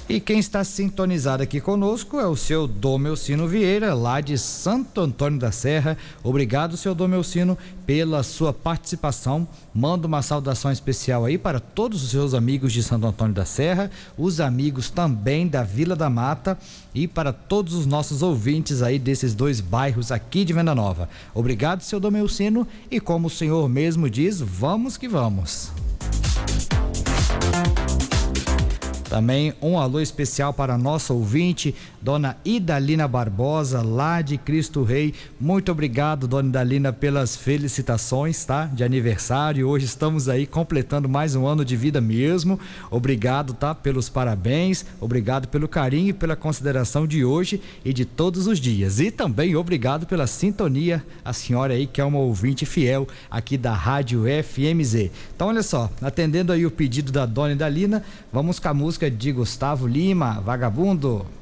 E quem está sintonizado aqui conosco é o seu Domelcino Vieira, lá de Santo Antônio da Serra. Obrigado, seu Domelcino, pela sua participação. Manda uma saudação especial aí para todos os seus amigos de Santo Antônio da Serra, os amigos também da Vila da Mata e para todos os nossos ouvintes aí desses dois bairros aqui de Venda Nova. Obrigado, seu Domelcino, e como o senhor mesmo diz, vamos que vamos. Também um alô especial para a nossa ouvinte, dona Idalina Barbosa, lá de Cristo Rei. Muito obrigado, dona Idalina, pelas felicitações, tá? De aniversário. Hoje estamos aí completando mais um ano de vida mesmo. Obrigado, tá? Pelos parabéns. Obrigado pelo carinho e pela consideração de hoje e de todos os dias. E também obrigado pela sintonia, a senhora aí que é uma ouvinte fiel aqui da Rádio FMZ. Então, olha só, atendendo aí o pedido da dona Idalina, vamos com a música de Gustavo Lima, Vagabundo.